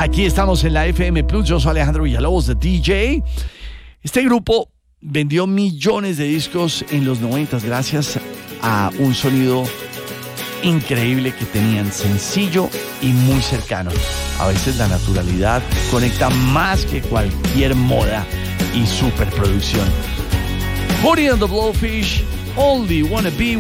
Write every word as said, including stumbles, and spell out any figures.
Aquí estamos en la F M Plus. Yo soy Alejandro Villalobos de D J. Este grupo vendió millones de discos en los noventas gracias a un sonido increíble que tenían, sencillo y muy cercano. A veces la naturalidad conecta más que cualquier moda y superproducción. Hootie and the Blowfish, Only Wanna Be